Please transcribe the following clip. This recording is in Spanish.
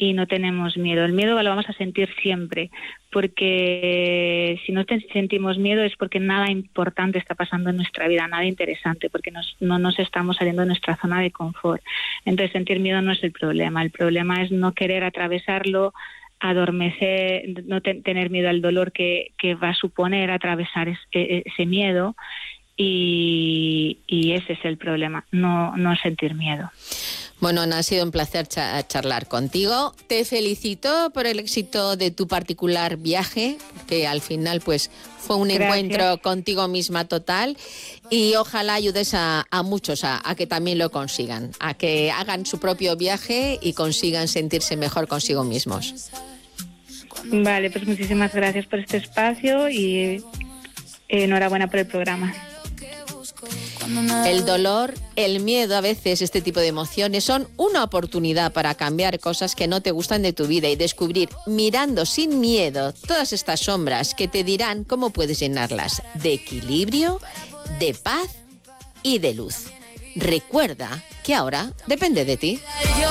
y no tenemos miedo. El miedo lo vamos a sentir siempre, porque si no sentimos miedo es porque nada importante está pasando en nuestra vida, nada interesante, porque no nos estamos saliendo de nuestra zona de confort. Entonces sentir miedo no es el problema es no querer atravesarlo, adormecer, no tener miedo al dolor que va a suponer atravesar ese miedo, y ese es el problema, no sentir miedo. Bueno, Ana, ha sido un placer charlar contigo. Te felicito por el éxito de tu particular viaje, que al final pues fue un encuentro contigo misma total, y ojalá ayudes a muchos a que también lo consigan, a que hagan su propio viaje y consigan sentirse mejor consigo mismos. Vale, pues muchísimas gracias por este espacio y enhorabuena por el programa. El dolor, el miedo, a veces este tipo de emociones son una oportunidad para cambiar cosas que no te gustan de tu vida y descubrir, mirando sin miedo, todas estas sombras que te dirán cómo puedes llenarlas de equilibrio, de paz y de luz. Recuerda que ahora depende de ti.